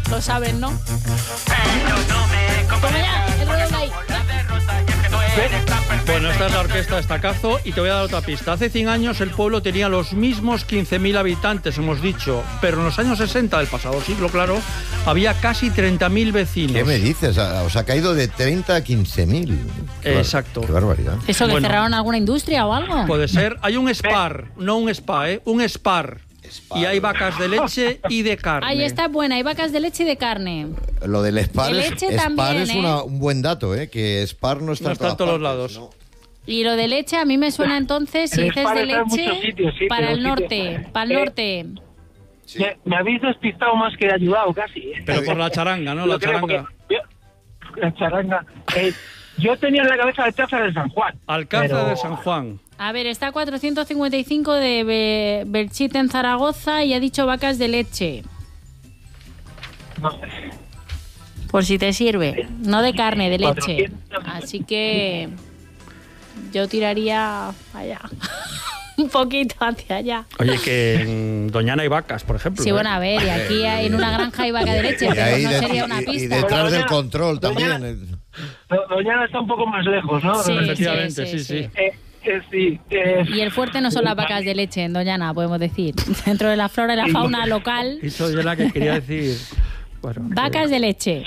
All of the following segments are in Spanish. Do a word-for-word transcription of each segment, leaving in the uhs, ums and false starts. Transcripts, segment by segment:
Lo saben, ¿no? Toma ya, el redoble ahí. Bueno, esta es la orquesta de Estacazo y te voy a dar otra pista. Hace cien años el pueblo tenía los mismos quince mil habitantes, hemos dicho, pero en los años sesenta del pasado siglo, claro, había casi treinta mil vecinos. ¿Qué me dices? O sea, ha caído de treinta a quince mil. Exacto. Qué barbaridad. ¿Eso que Bueno. cerraron alguna industria o algo? Puede ser. Hay un Spar, no un spa, ¿eh? Un Spar. Y hay vacas de leche y de carne. Ahí está buena, hay vacas de leche y de carne. Lo del Spar, De es, leche Spar también, es ¿eh? una- un buen dato, ¿eh? Que Spar no está, No en está en todas todos partes, lados. ¿no? Y lo de leche a mí me suena entonces, si El dices Spar de está en muchos leche, sitios, sí, para pero el sitios- norte, para el Eh, norte. Sí. Me, me habéis despistado más que ayudado casi. ¿eh? Pero por la charanga, ¿no? La Lo creo, charanga. porque yo- la charanga. Eh, yo tenía en la cabeza el Alcázar de San Juan. Alcázar pero- de San Juan. A ver, está a cuatrocientos cincuenta y cinco de Be- Belchite en Zaragoza y ha dicho vacas de leche. No sé. Por si te sirve. No de carne, de leche. cuatrocientos. Así que yo tiraría allá. Un poquito hacia allá. Oye, que en Doñana hay vacas, por ejemplo. Sí, ¿eh? bueno, a ver, y aquí hay- en una granja hay vaca de leche, Y pero ahí no de- sería y- una y pista. detrás del Doñana- control Doñana- también. Do- Doñana está un poco más lejos, ¿no? Sí, Efectivamente, sí, sí. Eh, eh, sí, eh, Y el fuerte no son las vacas de leche en Doñana, podemos decir. Dentro de la flora y la fauna local, Eso yo la que quería decir. Bueno, vacas de leche.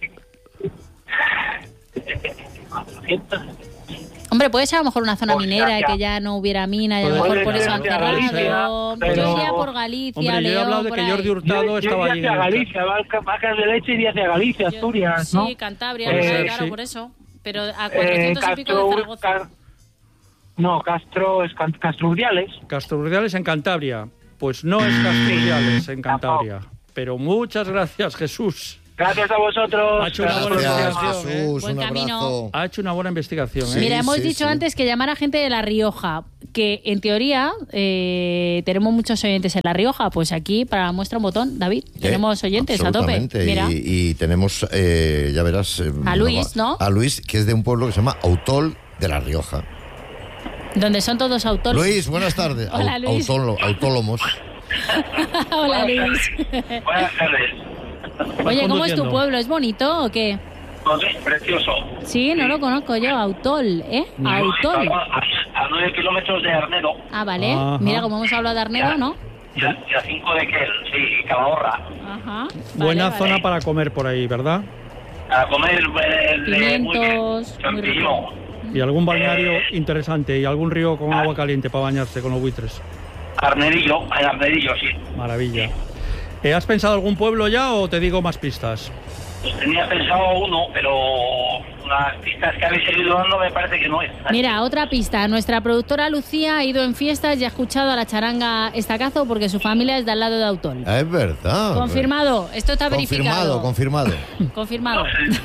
Hombre, puede ser a lo mejor una zona O sea, minera y ya. que ya no hubiera mina y a lo Puede mejor por ser, eso han puede cerrado. ser. Yo Pero- iría por Galicia, Hombre, yo he León, hablado de por que ahí. Jordi yo, Hurtado yo estaba iría allí. hacia en el- Galicia, vaca- vacas de leche iría hacia Galicia, Yo- Asturias, ¿no? Sí, Cantabria, Puede sí, ser, claro, sí. por eso. Pero a Eh, cuatrocientos y pico de Castro, Zaragoza. Car- no, Castro, es Can- Castro Urdiales. Casturdiales en Cantabria. Pues no es Casturdiales en Cantabria. Pero muchas gracias, Jesús. Gracias a vosotros. Ha hecho una buena Gracias, investigación, ¿eh? Jesús. Buen Un camino. abrazo. Ha hecho una buena investigación, ¿eh? Sí, Mira, hemos sí, dicho sí. antes que llamar a gente de La Rioja, que en teoría eh, tenemos muchos oyentes en La Rioja. Pues aquí, para la muestra un botón, David, Eh, tenemos oyentes a tope. absolutamente. Mira. Y, y tenemos, eh, ya verás... eh, A Luis, ¿no? A Luis, que es de un pueblo que se llama Autol de La Rioja. Donde son todos autónomos. Luis, buenas tardes. Hola, Au- Luis. autólo- autónomos. Hola, Luis. Buenas tardes. Oye, ¿cómo es tu conduciendo. pueblo? ¿Es bonito o qué? Pues sí, precioso. Sí, no lo conozco yo. Autol, ¿eh? Autol. Estaba a, a nueve kilómetros de Arnedo Ah, vale. Ajá. Mira, como hemos hablado de Arnedo, ¿no? y a, y a cinco de Quel, sí, Calahorra. Ajá. Buena Vale, zona vale. para comer por ahí, ¿verdad? A comer eh, de Pimientos, muy bien. muy Champiñón. Y algún balneario Eh. interesante y algún río con agua caliente para bañarse con los buitres. Arnerillo, en Arnerillo, sí. Maravilla. Eh, ¿Has pensado algún pueblo ya o te digo más pistas? Pues tenía pensado uno, pero las pistas que habéis seguido dando me parece que no es. Mira, otra pista. Nuestra productora Lucía ha ido en fiestas y ha escuchado a la charanga Estacazo porque su familia es de al lado de Autol. Ah, es verdad. Confirmado. Esto está verificado. Confirmado, confirmado. Confirmado.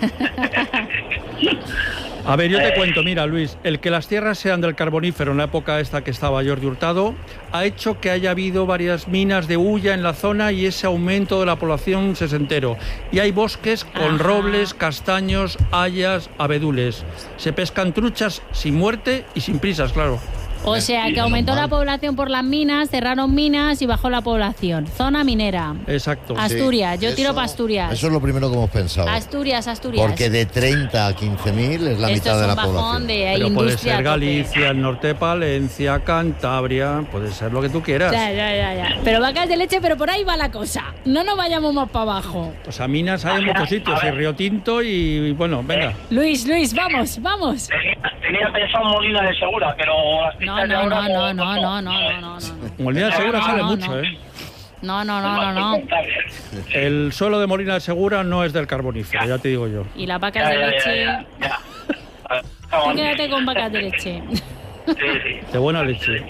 A ver, yo te cuento, mira, Luis, el que las tierras sean del Carbonífero en la época esta que estaba Jordi Hurtado ha hecho que haya habido varias minas de hulla en la zona y ese aumento de la población sesentero. Y hay bosques con Ajá. robles, castaños, hayas, abedules. Se pescan truchas sin muerte y sin prisas, claro. O sea, que aumentó normal. la población por las minas, cerraron minas y bajó la población. Zona minera. Exacto. As- Asturias, yo Eso- tiro pa' Asturias. Eso es lo primero que hemos pensado. Asturias, Asturias. Porque de treinta a quince mil es la Esto mitad es de un la bajón población. de hay Pero puede industria ser a tope. Galicia, el norte de Palencia, Cantabria, puede ser lo que tú quieras. Ya, ya, ya, ya. Pero vacas de leche, pero por ahí va la cosa. No nos vayamos más para abajo. O sea, minas hay en muchos sitios, y Río Tinto y bueno, venga. Luis, Luis, vamos, vamos. Tenía, tenía pensado Molina de Segura, pero las pistas No, de no, ahora no, no, no, no, no, no, no, no. Molina de Segura No, sale no, mucho, no. ¿eh? No, no, no, no, no. El suelo de Molina de Segura no es del Carbonífero, ya te digo yo. Y las vacas Ya, de ya, ya, leche. ya, ya. Tú quédate con vacas de leche. Sí, sí. De buena leche.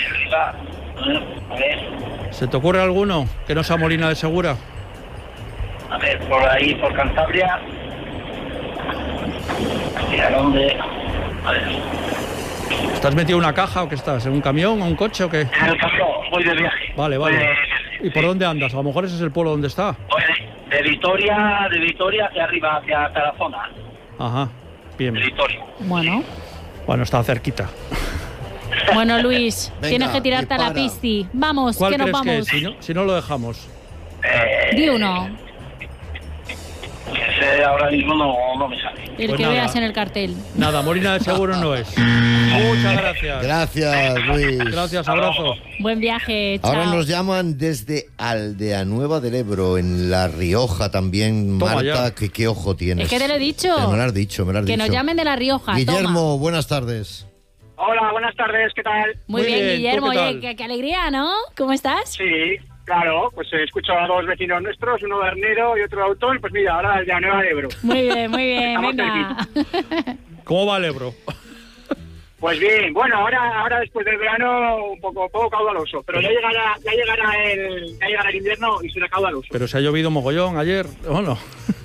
A ver, ¿Se te ocurre alguno que no sea Molina de Segura? a ver, por ahí, por Cantabria. ¿Y a dónde? A ver. ¿Estás metido en una caja o qué estás? ¿En un camión o un coche o qué? En el camión, voy de viaje. Vale, Voy vale. de- ¿Y por dónde andas? A lo mejor ese es el pueblo donde está. voy de, de Vitoria, de Vitoria hacia arriba, hacia Tarazona. Ajá, bien. De Vitoria. Bueno, Bueno, está cerquita. bueno, Luis, Venga, tienes que tirarte a la dispara. pisti. Vamos, ¿Cuál que nos crees que es? vamos. Si no, si no lo dejamos. Eh, Di uno. que ahora mismo no, no me sale. El Pues que nada. veas en el cartel. Nada, Molina de Seguro no es. Muchas gracias. Gracias, Luis. Gracias, abrazo. Buen viaje, chao. Ahora nos llaman desde Aldea Nueva del Ebro, en La Rioja también. Toma Marta, ya. que qué ojo tienes. Es que te lo he dicho. Que me lo has dicho, me lo has Que dicho. nos llamen de La Rioja. Guillermo, toma. buenas tardes. Hola, buenas tardes, ¿qué tal? Muy, Muy bien, bien, ¿tú Guillermo. qué Oye, tal? qué, qué alegría, ¿no? ¿Cómo estás? Sí, claro, pues he escuchado a dos vecinos nuestros, uno de Arnero y otro de Autón, pues mira, ahora de Nueva de Ebro. Muy bien, muy bien. Estamos Venga. ¿Cómo va el Ebro? Pues bien, bueno, ahora ahora después del verano un poco poco caudaloso, pero ya llegará ya llegará el ya llegará el invierno y será caudaloso. Pero se ha llovido mogollón ayer, ¿o no?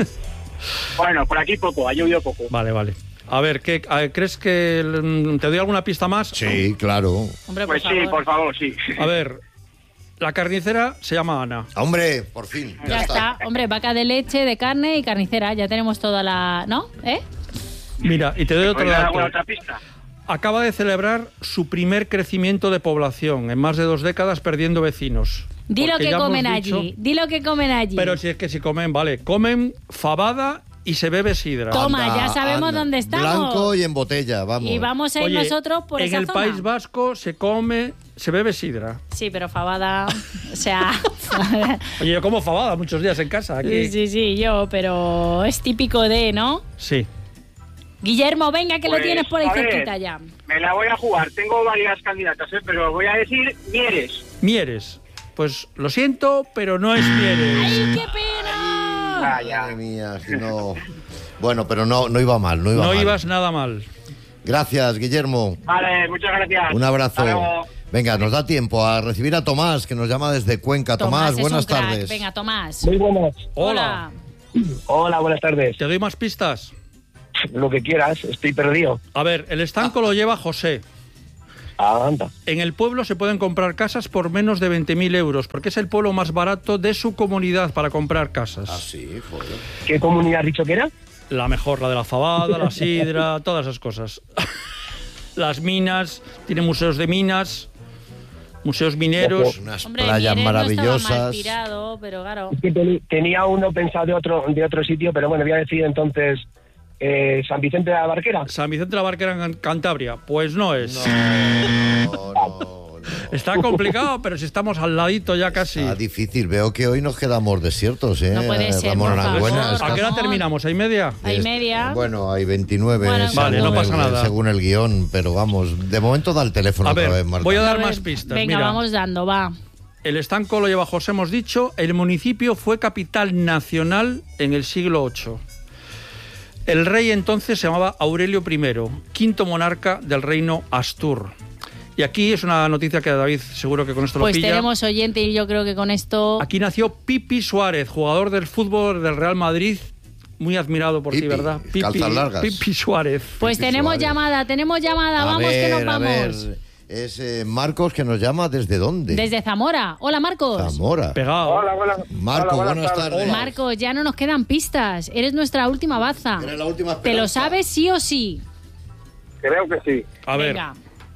Bueno, por aquí poco, ha llovido poco. Vale, vale. A ver, ¿qué, a- ¿crees que mm, te doy alguna pista más? Sí, claro. Hombre, por Pues sí, favor. por favor, sí. A ver, la carnicera se llama Ana. Hombre, por fin. Ya está. Hombre, vaca de leche, de carne y carnicera. Ya tenemos toda la... ¿No? ¿Eh? Mira, y te doy otro ¿Puedes dar dato. alguna otra pista? Acaba de celebrar su primer crecimiento de población en más de dos décadas, perdiendo vecinos. Di lo Porque que ya hemos comen dicho- allí. Di lo que comen allí. Pero si es que si comen, vale, comen fabada y se bebe sidra. Toma, Anda, ya sabemos anda. dónde estamos. Blanco y en botella, vamos. Y vamos a ir Oye, nosotros por en esa el zona. País Vasco se come, se bebe sidra. Sí, pero fabada... O sea... Oye, yo como fabada muchos días en casa. Aquí. sí, sí, sí, yo, pero es típico de, ¿no? Sí. Guillermo, venga, que lo Pues, tienes por ahí a ver, cerquita ya. Me la voy a jugar, tengo varias candidatas, ¿eh? Pero voy a decir Mieres. Mieres. Pues lo siento, pero no es Mieres. ¡Ay, qué pena! Vaya. Madre mía, si no... Bueno, pero no, no iba mal, no iba No mal. ibas nada mal. Gracias, Guillermo. Vale, muchas gracias. Un abrazo. Hasta luego. Venga, nos da tiempo a recibir a Tomás, que nos llama desde Cuenca. Tomás, es buenas un crack. tardes. Venga, Tomás. Muy buenas. Hola. Hola, buenas tardes. ¿Te doy más pistas? Lo que quieras, estoy perdido. A ver, el estanco lo lleva José. Ah, anda. En el pueblo se pueden comprar casas por menos de veinte mil euros, porque es el pueblo más barato de su comunidad para comprar casas. Ah, sí, joder. ¿Qué comunidad has dicho que era? La mejor, la de la fabada, la sidra, todas esas cosas. Las minas, tiene museos de minas, museos mineros. Unas Hombre, playas Mieres no estaba mal maravillosas. tirado, pero claro. Es que teni- tenía uno pensado de otro de otro sitio, pero bueno, voy a decir entonces eh, San Vicente de la Barquera. San Vicente de la Barquera en Cantabria. Pues no es. No, no, no. Está complicado, pero si estamos al ladito ya casi. Está difícil. Veo que hoy nos quedamos desiertos, ¿eh? No puede ser, Ramón, por favor. enhorabuena. ¿A Estás- qué hora terminamos? ¿A y media? Hay Es- media. Bueno, hay veintinueve Bueno, según, Vale, no pasa el, nada. según el guión, pero vamos, de momento da el teléfono A otra ver, vez, Marta. voy a dar A ver, más pistas. Venga, Mira, vamos dando, va. el estanco lo lleva José, hemos dicho. El municipio fue capital nacional en el siglo ocho. El rey entonces se llamaba Aurelio I, quinto monarca del reino Astur. Y aquí es una noticia que David seguro que con esto Pues lo pilla. tenemos oyente y yo creo que con esto... Aquí nació Pipi Suárez, jugador del fútbol del Real Madrid, muy admirado por ti, Pipi, ¿verdad? calzas largas. Pipi Suárez. Pues Pipi tenemos Suárez. llamada, tenemos llamada, A vamos ver, que nos a vamos. ver, es eh, Marcos que nos llama ¿desde dónde? Desde Zamora. Hola, Marcos. Zamora. Pegado. Hola, buenas, Marco, hola, buenas tardes. Marcos, ya no nos quedan pistas. Eres nuestra última baza. Eres la última ¿Te lo esperanza. sabes sí o sí? Creo que sí. A ver. Venga.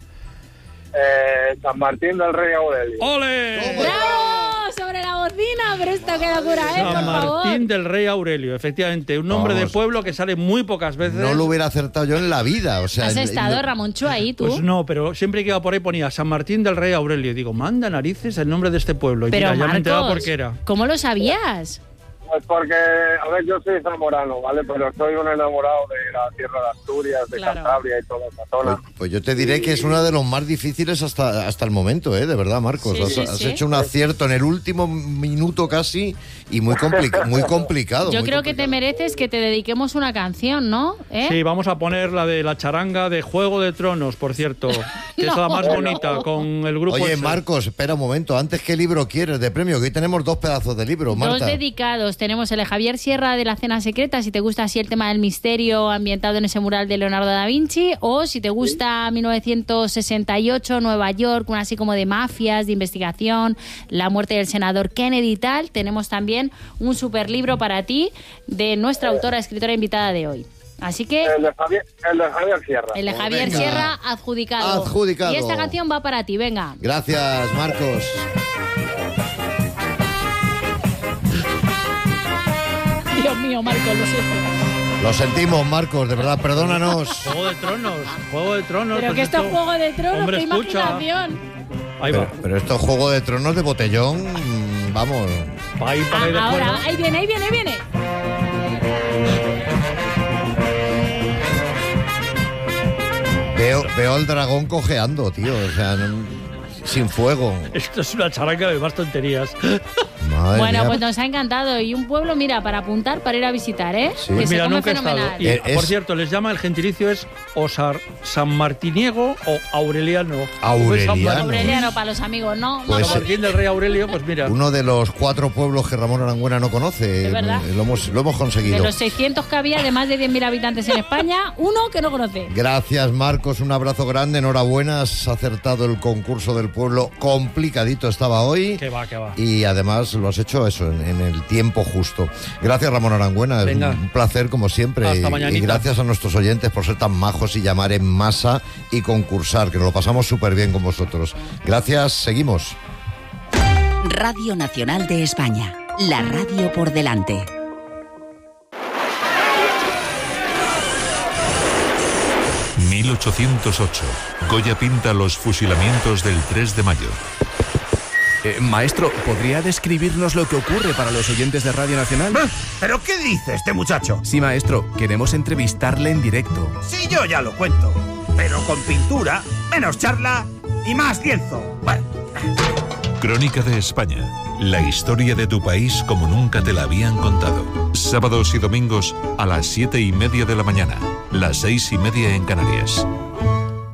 Eh, San Martín del Rey Aurelio. ¡Ole! ¡Bravo! Sobre la bocina, pero esto qué locura, ¿eh? Por San favor. Martín del Rey Aurelio, efectivamente. Un nombre Vamos. de pueblo que sale muy pocas veces. No lo hubiera acertado yo en la vida, o sea... ¿Has el- estado, el- Ramoncho, ahí tú? Pues no, pero siempre que iba por ahí ponía San Martín del Rey Aurelio. Y digo, manda narices el nombre de este pueblo. Y Pero, mira, ya me he enterado por Marcos, qué era. ¿cómo lo sabías? Pues porque, a ver, yo soy zamorano, ¿vale? Pero soy un enamorado de la tierra de Asturias, de Claro. Cantabria y toda esa zona. Pues, pues yo te diré que es uno de los más difíciles hasta, hasta el momento, ¿eh? De verdad, Marcos. Sí, has sí, has sí. hecho un acierto en el último minuto casi y muy, compli- muy complicado. Yo muy creo que te complicado. mereces que te dediquemos una canción, ¿no? ¿Eh? Sí, vamos a poner la de la charanga de Juego de Tronos, por cierto. Que es la más bonita, con el grupo Oye, ese. Marcos, espera un momento. Antes, ¿qué libro quieres de premio? Que hoy tenemos dos pedazos de libro, Dos Marta. dedicados. Tenemos el de Javier Sierra de La Cena Secreta, si te gusta así el tema del misterio ambientado en ese mural de Leonardo da Vinci, o si te gusta mil novecientos sesenta y ocho, Nueva York, una así como de mafias, de investigación, la muerte del senador Kennedy y tal, tenemos también un super libro para ti de nuestra autora, escritora invitada de hoy. Así que El de Javier, el de Javier Sierra. el de Pues Javier venga. Sierra adjudicado. Adjudicado. Y esta canción va para ti, venga. Gracias, Marcos. Dios mío, Marcos, lo siento. Lo sentimos, Marcos, de verdad, perdónanos. Juego de Tronos, Juego de Tronos. Pero pues que esto es Juego de Tronos, Hombre, qué escucha. imaginación. Ahí Pero, va. pero esto es Juego de Tronos de botellón, vamos. Va ahí para ahí de Ah, ahora, acuerdo. ahí viene, ahí viene, ahí viene. Veo, veo al dragón cojeando, tío, o sea, no- sin fuego. Esto es una charanga de más tonterías. Madre Bueno, mía. pues nos ha encantado. Y un pueblo, mira, para apuntar, para ir a visitar, ¿eh? Sí. Que Pues se mira, come nunca he estado. fenomenal. Y, Eh, por es- cierto, les llama, el gentilicio es Osar San Martiniego o Aureliano. Aureliano. Aureliano para los amigos, ¿no? Pues, No, San Martín del Rey Aurelio, pues mira. Uno de los cuatro pueblos que Ramón Arangüena no conoce. Es verdad. Lo hemos, lo hemos de conseguido. los seiscientos que había, de más de diez mil habitantes en España, uno que no conoce. Gracias, Marcos, un abrazo grande, enhorabuena, has acertado el concurso del pueblo, complicadito estaba hoy. Que va, que va. Y además lo has hecho eso, en, en el tiempo justo. Gracias, Ramón Arangüena, es Venga. un placer como siempre. Hasta Y- mañanita. y gracias a nuestros oyentes por ser tan majos y llamar en masa y concursar, que nos lo pasamos súper bien con vosotros. Gracias, seguimos. Radio Nacional de España. La radio por delante. mil ochocientos ocho. Goya pinta los fusilamientos del tres de mayo. Eh, maestro, ¿podría describirnos lo que ocurre para los oyentes de Radio Nacional? ¿Pero qué dice este muchacho? Sí, maestro, queremos entrevistarle en directo. Sí, yo ya lo cuento. Pero con pintura, menos charla y más lienzo. Bueno. Crónica de España. La historia de tu país como nunca te la habían contado. Sábados y domingos a las siete y media de la mañana. Las seis y media en Canarias.